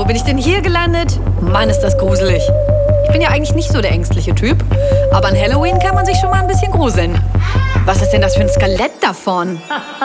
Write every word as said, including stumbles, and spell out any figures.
wo bin ich denn hier gelandet? Mann, ist das gruselig. Ich bin ja eigentlich nicht so der ängstliche Typ, aber an Halloween kann man sich schon mal ein bisschen gruseln. Was ist denn das für ein Skelett davon?